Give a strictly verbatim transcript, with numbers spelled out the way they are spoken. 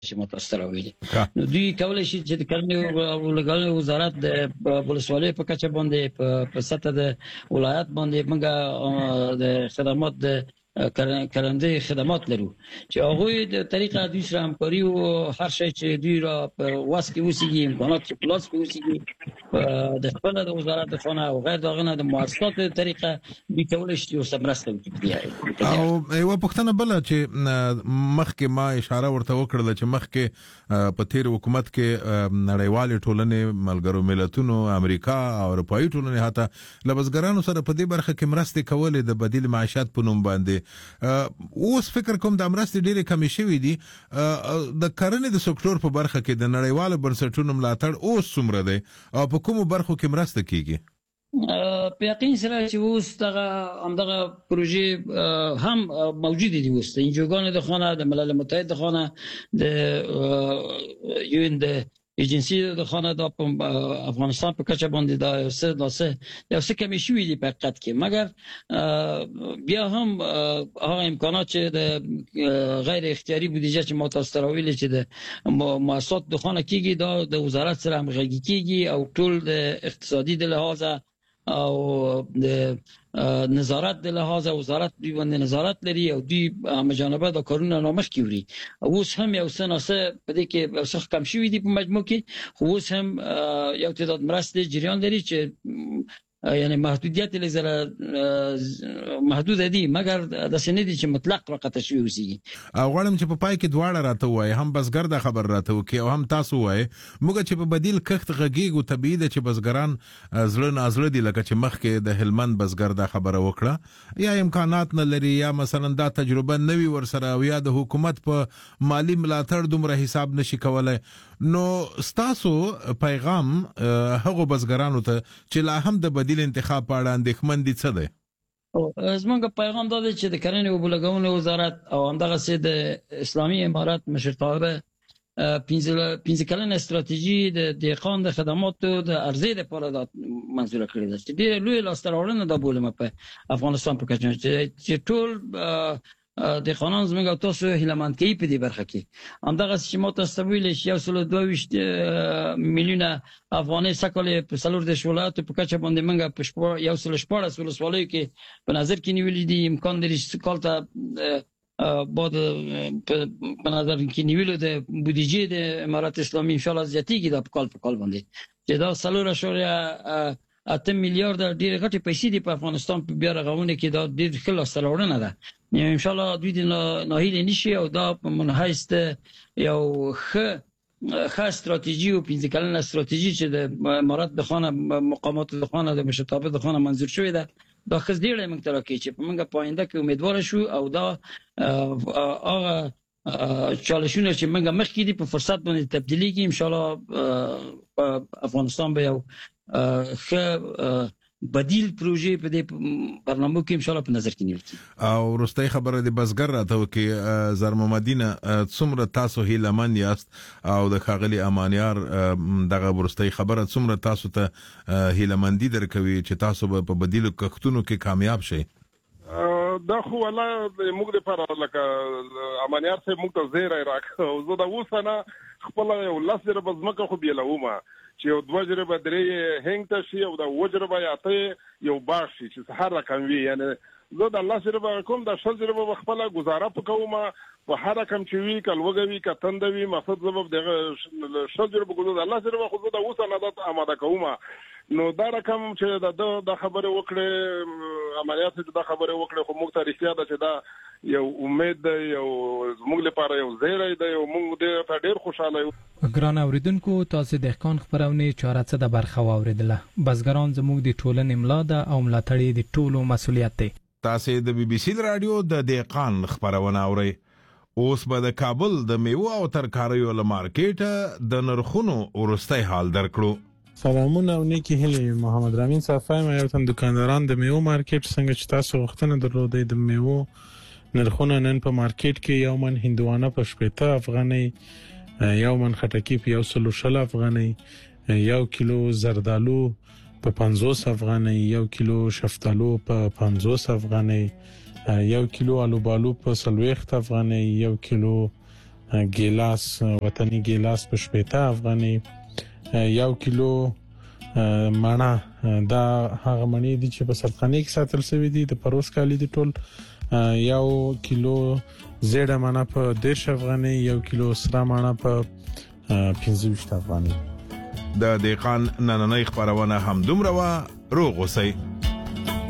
چې متاسره ویلي نو دوی کولای شي چې د کرنې او لګالنې وزارت د ولسوالۍ په کچه باندې په سطح د ولایت باندې موږ د خدمات د کرنده خدمات لرو چې هغه د طریقه دوی سره همکاري او هر شی چې دوی را په واس کې وسیږي امکانات چې پلاس کې وسیږي د خپل د وزارت د خانه او غیر دغه د مؤسسات د طریقه دوی کولای شي او سمرسته وکړي. او یو پښتنه بل چې مخکې ما اشاره ورته وکړه چې مخکې په تیر حکومت کې نړیوال ټولنې ملګرو ملتونو امریکا او اروپאי ټولنې حتی لبزګرانو سره په دې برخه کې مرستې کولې د بدیل معیشت په نوم باندې. اوس فکر کوم د مرستې ډېرې کمې شوې دي. د کرنې د سکتور په برخه کې د نړیوالو بنسټونو ملاتړ اوس څومره دی او په کومو برخو کې مرسته کیږي؟ په یقین سره چې اوس دغه همدغه پروژې هم موجود دي. اوس د انجوګانو د خانه د ملل متحد د خانه د یو ان د ایجنسی د خانه د افغانستان په کچه باندې دا یو څه داسه یو څه کمی شوې دي په حقیقت کې، مګر بیا هم هغه امکانات چې د غیر اختیاري بودیجه چې متاسره ویل چې د مؤسسات د خانه کېږي دا د وزارت سره همغږي کېږي او ټول د اقتصادي د لحاظه او د نظارت د لحاظه وزارت دوی باندې نظارت لري او دوی مجانبه د کارونه نامش کیوري. اوس هم یو څه ناسه په دې کې اوس کم شوی دی په مجموع کې، خو اوس هم یو تعداد مرستې جریان لري چې یعنی محدودیت لزره محدود دي، مګر د سنې دي چې مطلق وقته شوی وسیږي. او غواړم چې په پای کې دواړه راته وای هم بسګر د خبر راته وکي او هم تاسو وای موږ چې په بدیل کښت غږیږو طبيعي ده چې بسګران زړه نازړه دي لکه چې مخکې د هلمند بسګر د خبره وکړه یا امکانات نه لري یا مثلا دا تجربه نوي ورسره او یا د حکومت په مالی ملاتړ دومره حساب نشي کولای. نو ستاسو پیغام هغه بسګرانو ته چې لا هم د بدیل انتخاب په اړه اندېښمن دي څه دی؟ زمونږ پیغام دا دی چې د کرنې او لګونې وزارت او همدغه سي د اسلامي امارات مشرتابه پنځه کلنه استراتیژي د دهقان د خدماتو د ارزې لپاره د منظور کړی ده چې ډېر لوی لاستراوړنه د بولم په افغانستان په کچه چې ټول د قانون زموږ او تاسو هیلمند کې په دې برخه کې همدغه چې مو تاسو ویل چې یو سل دوه ویشت میلیونه افغاني سکه‌لې په سلور د ولایتو په کچه باندې موږ په یو سل شپږ ولسوالۍ کې په نظر کې نیولې دي. امکان لري چې کالته بعد په نظر کې نیولې د بودیجې د امارات اسلامي ان شاء الله زیاتېږي د کال په کال باندې چې دا سلور اشاریه اته میلیارډ ډېر غټي پیسې دي په افغانستان په بیا رغونه کې دا ډېر خلاص سرورنه ده. ان شاء الله دوی د ناهیل نشي او دا په منحیست یو ښه ښه استراتیژي او پنځه کلنه استراتیژي چې د امارات د خانه مقامات د خانه د مشرتابه د خانه منظور شوې ده دا خز ډېر موږ تر کې چې په موږ پاینده کې امیدوار شو او دا هغه چالشونه چې موږ مخکې دي په فرصت باندې تبدیلی کې ان شاء الله په افغانستان به یو ښه بدیل پروژې په دې برنامه کې ان شاء الله په نظر کې نیول. او وروستۍ خبره د بسګر راته وکي زرممدینه څومره تاسو هیلمن یاست او د خاغلی امانیار دغه وروستۍ خبره څومره تاسو ته هیلمندی درکوي چې تاسو په بدیل کښتونو کې کامیاب شئ؟ دا خو ولا موږ لپاره لکه امانیار سه موږ ته زیری راکړ او زه دا وسنه خپل یو لاس در بزمکه خو بیلومه چې یو دوه جربه درې هنګ ته شي او دا وجربه یاته یو باغ شي چې سحر رقم وي. یعنی زه د الله سره کوم د شل جربه خپل گزاره وکوم په هر رقم چې وی کل وګوي کتندوي مقصد زبب د شل جربه ګلو د الله سره خو زه د وسنه د آماده کوم. نو دا رقم چې د خبره وکړه عملیات د خبره وکړه خو موږ ته رښتیا ده چې دا یو امید ده یو موږ لپاره یو زیری ده یو موږ ډېر خوشاله یو. ګران اوریدونکو تاسو د ښکان خبرونه چاره څه د برخه واوریدله. بزګران زموږ د ټولنې ملا ده او ملاتړي د ټولو مسولیت دی. تاسو د بي بي سي رادیو د دهقان خبرونه اورئ. اوس به د کابل د میوه او ترکاریو له مارکیټ د نرخونو ورستۍ حال درکړو. سلامونه او نیکی هیلې. محمد رامین صافی ما یو تن دکانداران د میوه مارکیټ څنګه چې تاسو وختونه درلودې د میوه نرخونه نن په مارکیټ کې یو من هندوانه په شپږ افغاني، یو من خټکی په یو سل شل افغاني، یو کیلو زردالو په پنځوس افغاني، یو کیلو شفتالو په پنځوس افغاني، یو کیلو آلو بالو په سلويخت افغاني، یو کیلو ګیلاس وطني ګیلاس په شپږ افغاني، یو کیلو مڼه دا هغه مڼې دي چې په سلخانه کې ساتل شوی دي د پروس کالی دي ټول، یو کیلو زیړه مڼه په دیرش افغاني، یو کیلو سره مڼه په پنځه ویشت افغاني. د دهقان نننۍ خبرونه هم دومره وا، روغ اوسئ.